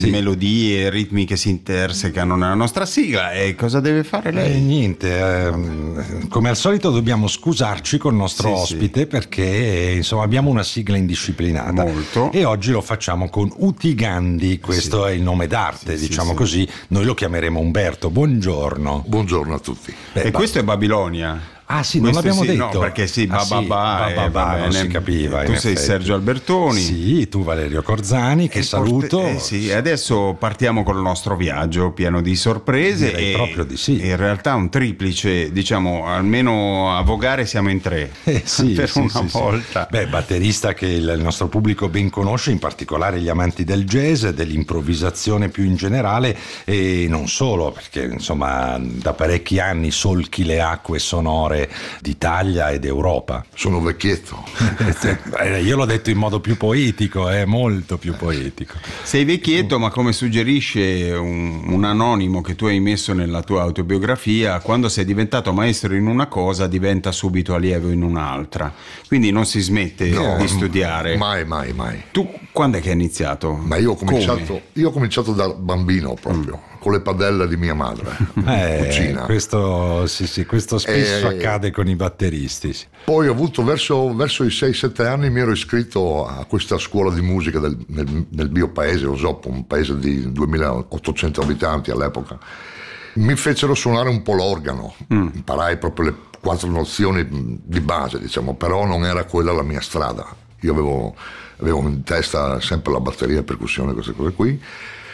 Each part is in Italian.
melodie, ritmi che si intersecano nella nostra sigla. E cosa deve fare lei? Niente, come al solito dobbiamo scusarci col nostro ospite perché insomma abbiamo una sigla indisciplinata. Molto. E oggi lo facciamo con Utigandi, questo è il nome d'arte, diciamo così. Noi lo chiameremo Umberto. Buongiorno. Buongiorno a tutti. E questo è Babilonia. Ah sì, non l'abbiamo detto. No, perché non si capiva. Tu sei Sergio Albertoni. Sì, tu Valerio Corzani, che saluto. Adesso partiamo col nostro viaggio pieno di sorprese. Direi proprio di sì. In realtà un triplice, diciamo, almeno a vogare siamo in tre. Per una volta. Beh, batterista che il nostro pubblico ben conosce, in particolare gli amanti del jazz, dell'improvvisazione più in generale, e non solo, perché insomma da parecchi anni solchi le acque sonore d'Italia ed Europa. Sono vecchietto. Io l'ho detto in modo più poetico, molto più poetico. Sei vecchietto, ma come suggerisce un anonimo che tu hai messo nella tua autobiografia, quando sei diventato maestro in una cosa diventa subito allievo in un'altra, quindi non si smette di studiare. Mai. Tu quando è che hai iniziato? Ma io ho cominciato da bambino proprio. Con le padelle di mia madre, cucina. Questo spesso accade con i batteristi. Poi ho avuto verso i 6-7 anni mi ero iscritto a questa scuola di musica nel mio paese, Osopo, un paese di 2800 abitanti all'epoca. Mi fecero suonare un po' l'organo, imparai proprio le 4 nozioni di base, diciamo, però non era quella la mia strada. Io avevo in testa sempre la batteria, percussione, queste cose qui.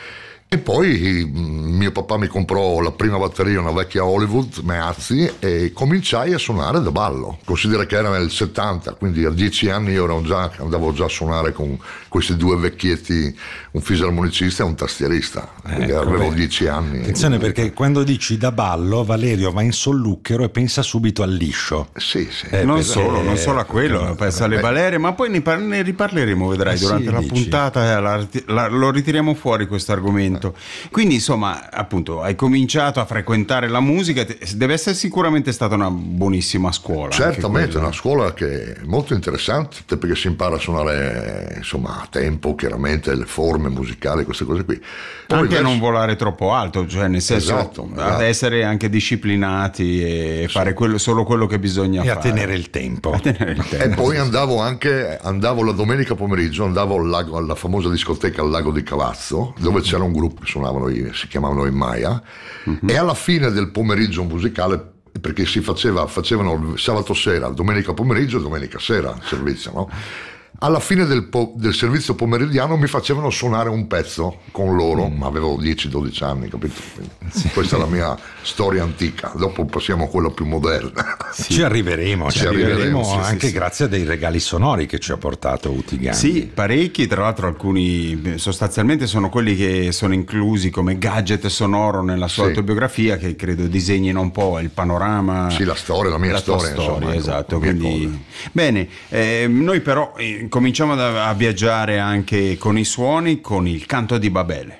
E poi mio papà mi comprò la prima batteria, una vecchia Hollywood Meazzi, e cominciai a suonare da ballo. Considera che era nel 70, quindi a 10 anni io andavo già a suonare con questi 2 vecchietti, un fisarmonicista e un tastierista. Avevo 10 anni. Attenzione, perché quando dici da ballo, Valerio va in solluchero e pensa subito al liscio. Sì. Non solo a quello, pensa alle balere, ma poi ne riparleremo, vedrai, durante la puntata lo ritiriamo fuori questo argomento. Quindi insomma, appunto, hai cominciato a frequentare la musica, deve essere sicuramente stata una buonissima scuola. Certamente, una scuola che è molto interessante perché si impara a suonare insomma a tempo, chiaramente le forme musicali, queste cose qui. Poi anche a non volare troppo alto, cioè nel senso esatto. ad essere anche disciplinati e fare solo quello che bisogna fare. A tenere il tempo. E poi andavo la domenica pomeriggio, andavo alla famosa discoteca al Lago di Cavazzo, dove c'era un gruppo che suonavano, si chiamavano i Maya, e alla fine del pomeriggio musicale, perché facevano sabato sera, domenica pomeriggio, domenica sera il servizio, no? Alla fine del servizio pomeridiano mi facevano suonare un pezzo con loro, ma avevo 10-12 anni, capito? Questa è la mia storia antica, dopo passiamo a quella più moderna. Ci arriveremo anche grazie a dei regali sonori che ci ha portato Utigandi. Sì, parecchi, tra l'altro alcuni sostanzialmente sono quelli che sono inclusi come gadget sonoro nella sua autobiografia, che credo disegnino un po' il panorama. Sì, la mia storia, insomma, esatto. Quindi, bene, noi però cominciamo a viaggiare anche con i suoni, con il canto di Babele.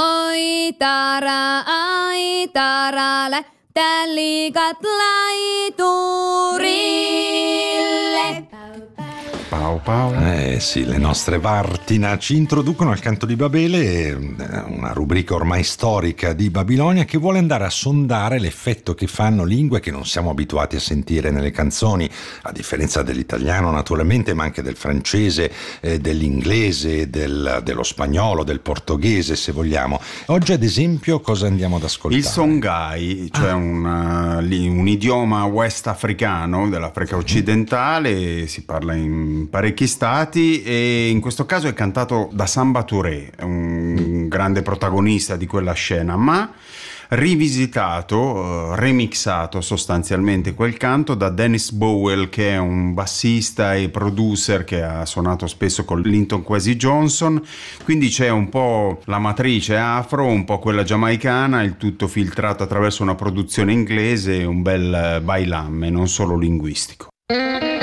Oi tara le delicat laiturile. Pau pau. Sì, le nostre Vartina ci introducono al canto di Babele, una rubrica ormai storica di Babilonia che vuole andare a sondare l'effetto che fanno lingue che non siamo abituati a sentire nelle canzoni, a differenza dell'italiano naturalmente, ma anche del francese, dell'inglese, dello spagnolo, del portoghese, se vogliamo. Oggi ad esempio cosa andiamo ad ascoltare? Il Songhai, cioè un idioma west africano dell'Africa occidentale, si parla in parecchi stati e in questo caso è cantato da Samba Touré, un grande protagonista di quella scena, ma rivisitato, remixato sostanzialmente quel canto da Dennis Bowell, che è un bassista e producer che ha suonato spesso con Linton Kwesi Johnson, quindi c'è un po' la matrice afro, un po' quella giamaicana, il tutto filtrato attraverso una produzione inglese e un bel bailamme, non solo linguistico.